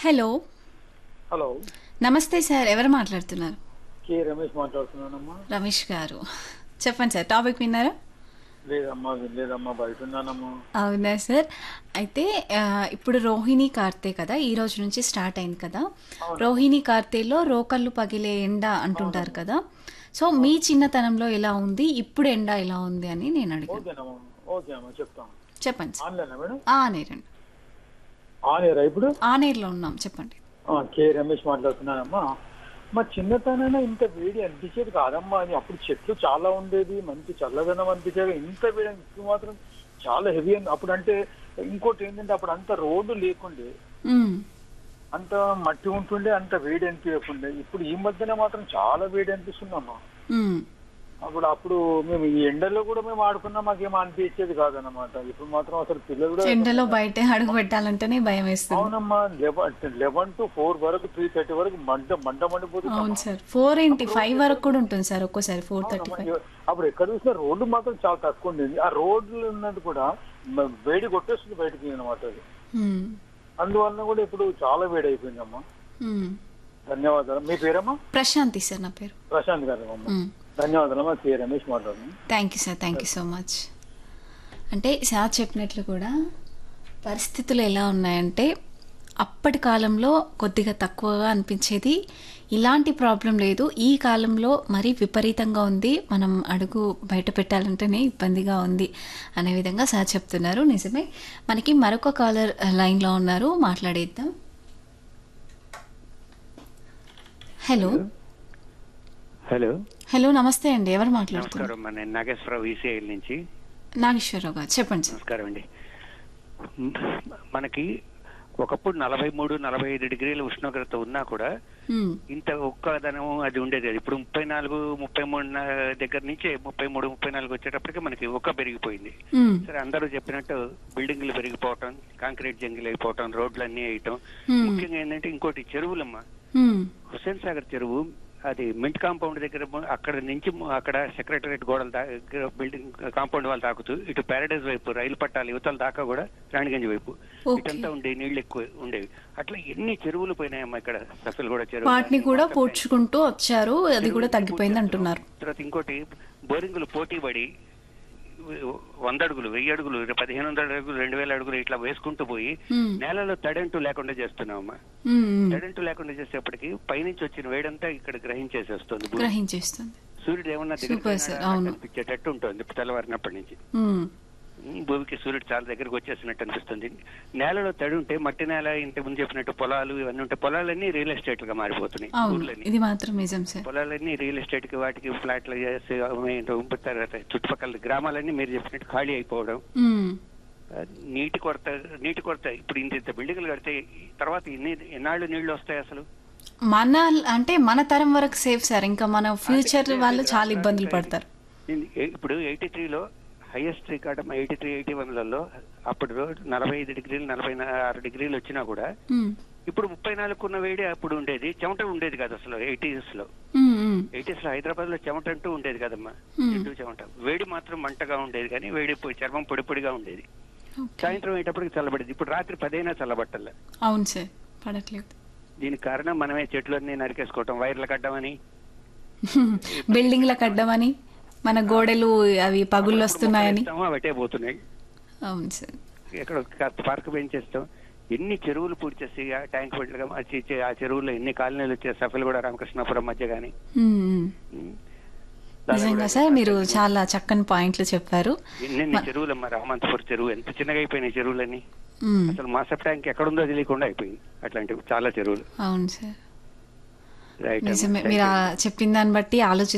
Hello. Hello. నమస్తే sir. ఎవరు మాట్లాడుతున్నారు? కే రమేష్ మాట్లాడుతున్నానమ్మా. రమేష్ గారు. చెప్పండి సార్. టాపిక్ విన్నారా? లేదమ్మా బయట ఉన్నానమ్మా. అవునా సార్. అయితే ఇప్పుడు రోహిణి కార్తె కదా, ఈ రోజు నుంచి స్టార్ట్ అయింది కదా. అవును. రోహిణి కార్తెలో రోకళ్ళు పగిలే ఎండ అంటుంటారు అవునమ్మా. కదా. సో మీ చిన్నతనంలో ఎలా ఉంది, ఇప్పుడు ఎండ ఎలా ఉంది అని నేను అడిగాను. ఓకేనమ్మా. ఓకే అమ్మా చెప్తాను. చెప్పండి సార్. ఆన్లైనా మేడం? ఆనేరండి. ఆనేరా ఇప్పుడు? ఆనేర్లో ఉన్నాం, చెప్పండి. కే రమేష్ మాట్లాడుతున్నానమ్మా. మా చిన్నతనైనా ఇంత వేడి అనిపించేది కాదమ్మా. అది అప్పుడు చెట్లు చాలా ఉండేది, మంచి చల్లదనం అనిపించేది. ఇంత వేడి ఇప్పుడు మాత్రం చాలా హెవీ అప్పుడు. అంటే ఇంకోటి ఏంటంటే అప్పుడు అంత రోడ్డు లేకుండే, మ్మ్. అంత మట్టి ఉంటుండే, అంత వేడి అనిపించకుండే. ఇప్పుడు ఈ మధ్యన మాత్రం చాలా వేడి అనిపిస్తుందమ్మా. మ్మ్. అప్పుడు మేము ఈ ఎండలో కూడా మేము ఆడుకున్నా మాకేం అనిపించేది కాదన్నమాట. ఇప్పుడు మాత్రం అసలు పిల్లలు కూడా ఎండలో బయట అడుగు పెట్టాలంటేనే భయం వేస్తుంది. అవునమ్మా. 11 to 4 వరకు 3:30 వరకు మంట మండిపోతుంది. అవును సార్. 4 ఏంటి 5 వరకు కూడా ఉంటుంది సార్ ఒక్కోసారి 4:35. అప్పుడు ఎక్కడ చూసినా రోడ్డు మాత్రం చాలా తక్కువ ఉండేది. ఆ రోడ్లు ఉన్నది కూడా వేడి కొట్టేస్తుంది బయటకి అనమాట. అది మ్మ్. అందువల్ల కూడా ఇప్పుడు చాలా వేడి అయిపోయిందమ్మా. మ్మ్. ధన్యవాదాలు. మీ పేరమ్మా? ప్రశాంతి సార్ నా పేరు. ప్రశాంత్ గారు అమ్మా. ధన్యవాదాలమ్మా. కే రమేష్ మాట్లాడుతున్నాను. Thank you sir. Thank you so much. అంటే సార్ చెప్పినట్లు కూడా పరిస్థితులు ఎలా ఉన్నాయంటే అప్పటి కాలంలో కొద్దిగా తక్కువగా అనిపించేది, ఇలాంటి ప్రాబ్లం లేదు. ఈ కాలంలో మరీ విపరీతంగా ఉంది, మనం అడుగు బయట పెట్టాలంటేనే ఇబ్బందిగా ఉంది అనే విధంగా సార్ చెప్తున్నారు. నిజమే. మనకి మరొక కాలర్ లైన్లో ఉన్నారు, మాట్లాడేద్దాం. హలో. హలో. హలో, నమస్తే అండి. ఎవరు మాట్లాడుతున్నారు? నమస్కారం. నేను నాగేశ్వరరావు ఈసీఐల్ నుంచి. నాగేశ్వరరావు గారు చెప్పండి సార్. నమస్కారం అండి. మనకి ఒకప్పుడు 43-45 డిగ్రీల ఉష్ణోగ్రత ఉన్నా కూడా మ్మ్. ఇంత ఒక్కదనం అది ఉండేది. ఇప్పుడు 34-33 దగ్గర నుంచి 33-34 వచ్చేటప్పటికి మనకి ఒక్క పెరిగిపోయింది. మ్మ్. సరే, అందరూ చెప్పినట్టు బిల్డింగ్లు పెరిగిపోవటం, కాంక్రీట్ జంగిల్ అయిపోవటం, రోడ్లు అన్నీ వేయటం. మ్మ్. ముఖ్యంగా ఏంటంటే ఇంకోటి చెరువులమ్మా. మ్మ్. హుస్సేన్ సాగర్ చెరువు అది మింట్ కాంపౌండ్ దగ్గర, అక్కడ నుంచి అక్కడ సెక్రటరియట్ గోడల దగ్గర బిల్డింగ్ కాంపౌండ్ వాళ్ళు తాకుతూ ఇటు ప్యారడైజ్ వైపు రైలు పట్టాలు యువతల దాకా కూడా రాణిగంజ్ వైపు ఓకే. ఇటంతా ఉండే నీళ్లు ఎక్కువ ఉండేవి. అట్లా ఎన్ని చెరువులు పోయినాయమ్మా ఇక్కడ. సఫల్ కూడా చెరువు వాటిని కూడా పూడ్చుకుంటూ వచ్చారు, అది కూడా తగ్గిపోయింది అంటున్నారు. తర్వాత ఇంకోటి బోరింగులు పోటీ పడి 100 అడుగులు, 1000 అడుగులు, 1500 అడుగులు, 2000 అడుగులు ఇట్లా వేసుకుంటూ పోయి మ్మ్. నేలలో తడంటూ లేకుండా చేస్తున్నామమ్మా. మ్మ్. తడంటూ లేకుండా చేసేప్పటికి పైనుంచి వచ్చిన వేడంతా ఇక్కడ గ్రహించేసేస్తుంది. గ్రహించేస్తుంది. సూర్యుడు ఏమన్నా సూపర్ సార్. అవును. కనిపించేటట్టు ఉంటుంది తెల్లవారినప్పటి నుంచి. మ్మ్. భూమికి సూర్యుడు చాలా దగ్గరకు వచ్చేసినట్టు అనిపిస్తుంది. నేలలో తడి ఉంటే, మట్టి నేల, ఇంత ముందు చెప్పినట్టు పొలాలు ఇవన్నీ ఉంటే పొలాలన్నీ రియల్ ఎస్టేట్ గా మారిపోతున్నాయి. అవును, ఊర్లన్నీ ఇది మాత్రం నిజం సార్. పొలాలన్నీ రియల్ ఎస్టేట్ కి, వాటికి ఫ్లాట్లు చేసి తర్వాత చుట్టుపక్కల గ్రామాలన్నీ మీరు చెప్పినట్టు ఖాళీ అయిపోవడం. మ్మ్. నీటి కొరత ఇప్పుడు ఇంత బిల్డింగ్లు కడితే తర్వాత ఎన్నాళ్ళు నీళ్లు వస్తాయి అసలు? మన తరం వరకు సేఫ్ సార్, ఇంకా మన ఫ్యూచర్ వాళ్ళు చాలా ఇబ్బందులు పడతారు. ఇప్పుడు 83లో హైయెస్ట్ రికార్డ్ 83-81లలో అప్పుడు 45 డిగ్రీలు 46 డిగ్రీలు వచ్చినా కూడా మ్మ్. ఇప్పుడు 34 ఉన్న వేడి అప్పుడు ఉండేది. చెమట ఉండేది కాదు అసలు. 80s లో హైదరాబాద్ లో చెమట అంటూ ఉండేది కదమ్మా. జిడ్డు చెమట. వేడి మాత్రం మంటగా ఉండేది, కానీ వేడి చర్మం పొడి పొడిగా ఉండేది. సాయంత్రం అయ్యేటప్పటికి చల్లబడేది. ఇప్పుడు రాత్రి 10 అయినా చల్లబట్టలే. అవును సార్, పడట్లేదు. దీనికి కారణం మనమే చెట్లన్నీ నరికేసుకోవటం, వైర్లు కట్టమని, బిల్డింగ్ల కడ్డమని, మన గోడలు అవి పగుళ్ళు వస్తున్నాయని. అవటే పోతున్నాయి. అవును సార్. ఎక్కడ పార్క్ పెంచేస్తాం. ఎన్ని చెరువులు పూడ్చేసి ఆ ట్యాంక్ బండ్లుగా మార్చి ఆ చెరువుల్లో ఎన్ని కాలనీలు వచ్చే సఫలు కూడా రామకృష్ణాపురం మధ్య కానీ. నిజంగా సార్, మీరు చాలా చక్కని పాయింట్లు చెప్పారు. ఎన్నెన్ని చెరువులమ్మా. రామంతపురం చెరువు ఎంత చిన్నగా అయిపోయినాయి చెరువులని. అసలు మాసప్ ట్యాంక్ ఎక్కడుందో తెలియకుండా అయిపోయింది. అట్లాంటివి చాలా చెరువులు. అవును సార్, రైట్. నిజమే. మీరు చెప్పిన దాన్ని బట్టి ఆలోచిస్తే